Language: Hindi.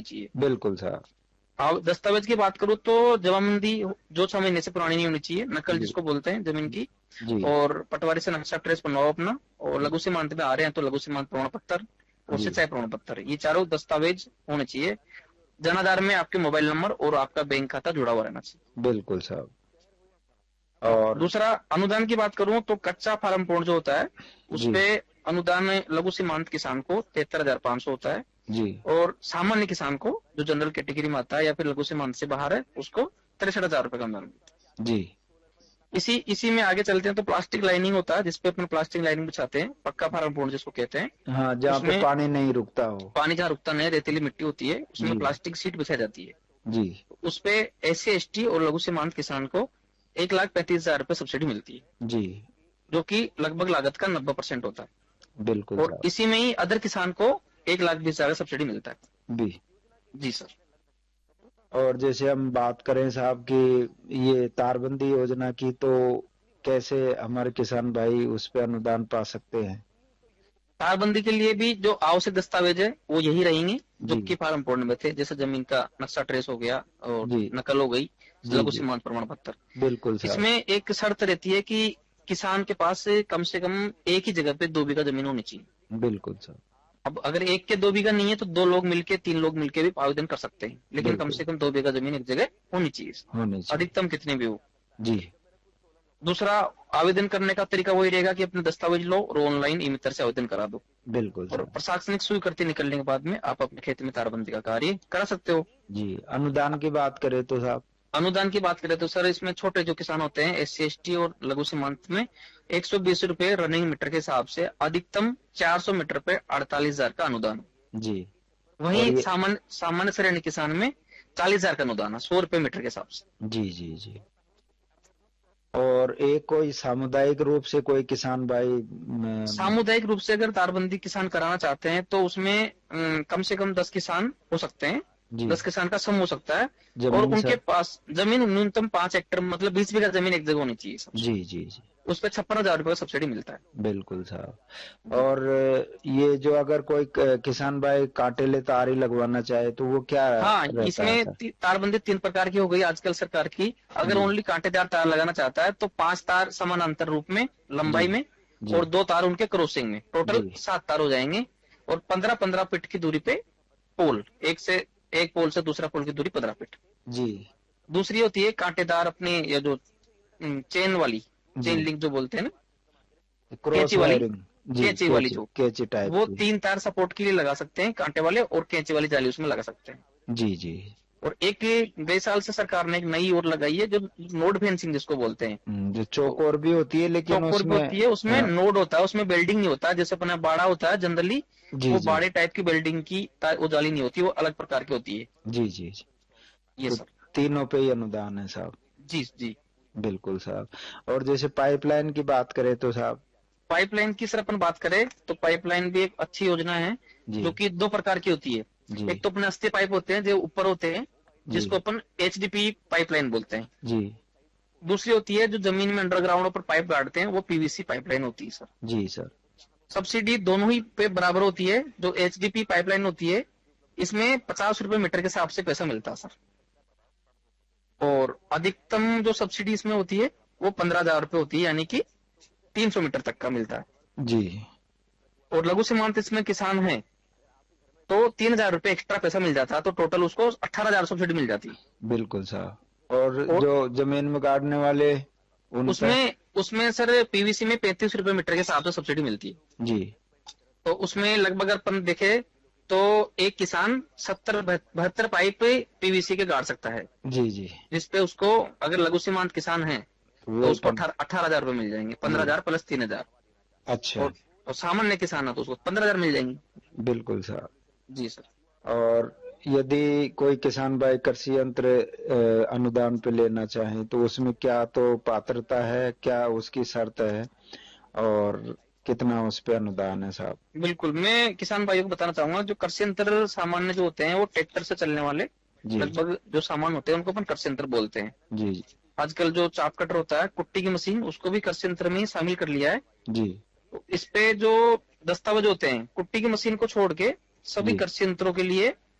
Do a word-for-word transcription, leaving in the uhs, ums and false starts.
चाहिए। बिल्कुल सर। अब दस्तावेज की बात करूँ तो जमाबंदी जो छह महीने से पुरानी नहीं होनी चाहिए, नकल जी जिसको बोलते हैं जमीन की, जी और पटवारी से नक्शा ट्रेस बनवाओ अपना, और लघु सीमांत में आ रहे हैं तो लघु सीमांत प्रमाण पत्र और जी। सिंचाई प्रमाण पत्र, ये चारों दस्तावेज होने चाहिए। जनाधार में आपके मोबाइल नंबर और आपका बैंक खाता जुड़ा हुआ रहना चाहिए। बिल्कुल साहब। हाँ, और दूसरा अनुदान की बात करूं तो कच्चा फार्म पूर्ण जो होता है जी उसपे अनुदान लघु सीमांत किसान को तिहत्तर हजार पाँच सौ होता है, जी और सामान्य किसान को जो जनरल कैटेगरी में आता है या फिर लघु सीमांत से बाहर है उसको तिरसठ हजार रुपए का अनुदान मिलता है। जी। इसी इसी में आगे चलते हैं तो प्लास्टिक लाइनिंग होता है जिसपे अपन प्लास्टिक लाइनिंग बिछाते हैं, पक्का फार्म पूर्ण जिसको कहते हैं। हाँ, जहाँ पे उसमें पानी नहीं रुकता हो। पानी जहाँ रुकता नहीं, रेतीली मिट्टी होती है, उसमें जी प्लास्टिक सीट बिछाई जाती है। जी उस पे एस सी एस टी और लघु सीमांत किसान को एक लाख पैंतीस हजार रुपए सब्सिडी मिलती है, जी। जो कि लगभग लागत का नब्बे परसेंट होता है। बिल्कुल और साहब। इसी में ही अदर किसान को एक लाख बीस हजार का सब्सिडी मिलता है। भी। जी सर। और जैसे हम बात करें साहब कि ये तारबंदी योजना की, तो कैसे हमारे किसान भाई उस पे अनुदान पा सकते हैं? तारबंदी के लिए भी जो आवश्यक दस्तावेज है वो यही रहेंगे जो जी कि फार्म पूर्ण में थे, जैसे जमीन का नक्शा ट्रेस हो गया और जी नकल हो गई, जी लघु जी। सीमांत प्रमाण पत्र। बिल्कुल साहब। इसमें एक शर्त रहती है कि किसान के पास कम से कम एक ही जगह पे दो बीघा जमीन होनी चाहिए। बिल्कुल साहब। अब अगर एक के दो बीघा नहीं है तो दो लोग मिलके तीन लोग मिलके भी आवेदन कर सकते हैं, लेकिन कम बिल्कुल से कम दो बीघा जमीन एक जगह होनी चाहिए, होने चाहिए। अधिकतम कितनी भी हो। जी। दूसरा, आवेदन करने का तरीका वही रहेगा कि अपने दस्तावेज लो और ऑनलाइन ई मित्र से आवेदन करा दो, बिल्कुल और साहब। प्रशासनिक स्वीकृति निकलने के बाद में आप अपने खेत में तारबंदी का कार्य करा सकते हो। जी। अनुदान की बात करें तो साहब? अनुदान की बात करें तो सर इसमें छोटे जो किसान होते हैं एस सी एस टी और लघु सीमांत में एक सौ बीस रुपए रनिंग मीटर के हिसाब से अधिकतम चार सौ मीटर पे अड़तालीस हजार का अनुदान। जी। और वहीं ये सामान्य सामान्य श्रेणी किसान में चालीस हजार का अनुदान है, सौ रुपए मीटर के हिसाब से। जी जी जी। और एक कोई सामुदायिक रूप से कोई किसान भाई म, सामुदायिक रूप से अगर तारबंदी किसान कराना चाहते हैं तो उसमें अम, कम से कम दस किसान हो सकते हैं, जी दस किसान का समूह हो सकता है, और जमीन उनके सर? पास जमीन न्यूनतम पांच हेक्टेयर मतलब बीस बीघा जमीन एक जगह होनी चाहिए सबसे। जी जी जी। उस पर छप्पन हजार रुपए का सब्सिडी मिलता है। बिल्कुल साहब। जी और ये जो अगर कोई क- किसान भाई कांटेले तार ही लगवाना चाहे तो वो क्या हाँ, रहता है इसमें सर? ती- तारबंदी तीन प्रकार की हो गई आजकल सरकार की। अगर जी ओनली कांटेदार तार लगाना चाहता है तो पांच तार समानांतर रूप में जी लंबाई में जी और दो तार उनके क्रॉसिंग में, जी टोटल सात तार हो जाएंगे। और पंद्रह पंद्रह फीट की दूरी पे पोल, एक से एक पोल से दूसरा पोल की दूरी पंद्रह फीट। जी दूसरी होती है कांटेदार अपने या जो हम्म, चेन वाली, जी। चेन लिंक जो बोलते हैं ना, क्रॉस कैंची वाली, वायरिंग। जी, कैंची वाली कैची जो, कैची टाइप वो की। तीन तार सपोर्ट के लिए लगा सकते हैं कांटे वाले, और कैंची वाली जाली उसमें लगा सकते हैं। जी जी। और एक गए साल से सरकार ने एक नई और लगाई है जो नोड फेंसिंग जिसको बोलते हैं। हम्म, जो तो चौकोर भी होती है लेकिन चौकोर भी उसमें होती है, उसमें अ, नोड होता है, उसमें बेल्डिंग नहीं होता, जैसे अपना बाड़ा होता है जनरली, जी वो जी बाड़े टाइप की बेल्डिंग की ता- वो जाली नहीं होती, वो अलग प्रकार की होती है। जी जी जी। ये तो सर। तीनों पे ही अनुदान है साहब? जी जी। बिल्कुल साहब। और जैसे पाइपलाइन की बात करें तो साहब? पाइपलाइन की सर अपन बात करें तो पाइपलाइन भी एक अच्छी योजना है जी जो कि दो प्रकार की होती है। जी एक तो अपने अस्थिर पाइप होते हैं जो ऊपर होते हैं, जी जिसको अपन एच डी पी पाइपलाइन बोलते हैं। जी दूसरी होती है जो जमीन में अंडरग्राउंड पर पाइप गाड़ते हैं, वो पी वी सी पाइपलाइन होती है सर। जी सर। सब्सिडी दोनों ही पे बराबर होती है। जो एच डी पी पाइपलाइन होती है इसमें पचास रुपए मीटर के हिसाब से पैसा मिलता है सर, और अधिकतम जो सब्सिडी इसमें होती है वो पंद्रह हजार रुपए होती है, यानी कि तीन सौ मीटर तक का मिलता है। जी। और लघु सीमांत इसमें किसान है तो तीन हजार रुपए एक्स्ट्रा पैसा मिल जाता है, तो टोटल उसको अठारह हजार सब्सिडी मिल जाती है। बिल्कुल साहब। और और जो जमीन में गाड़ने वाले उन पे? उसमें उसमें सर पी वी सी में पैंतीस रुपए मीटर के हिसाब से सब्सिडी मिलती है। जी तो उसमें लगभग अगर अपन देखे तो एक किसान सत्तर बहत्तर पाइप पी वी सी के गाड़ सकता है, जी जी। जिसपे उसको अगर लघु सीमांत किसान है तो वो उसको पन, अठारह हजार रुपए मिल जाएंगे, पंद्रह जी। हजार प्लस तीन हजार। अच्छा। और, और सामान्य किसान है तो उसको पंद्रह हजार मिल जाएंगे। बिल्कुल साहब। जी सर। और यदि कोई किसान भाई कृषि यंत्र अ, अनुदान पे लेना चाहे तो उसमें क्या तो पात्रता है, क्या उसकी शर्त है, और कितना उस पे अनुदान है साहब? बिल्कुल, मैं किसान भाइयों को बताना चाहूंगा जो कृषि यंत्र सामान्य जो होते हैं वो ट्रैक्टर से चलने वाले जी लगभग जो सामान होते हैं उनको अपन कृषि यंत्र बोलते हैं। जी आजकल जो चाप कटर होता है, कुट्टी की मशीन, उसको भी कृषि यंत्र में ही शामिल कर लिया है। जी तो इस पे जो दस्तावेज होते हैं कुट्टी की मशीन को छोड़ के सभी जी कृषि यंत्रों के लिए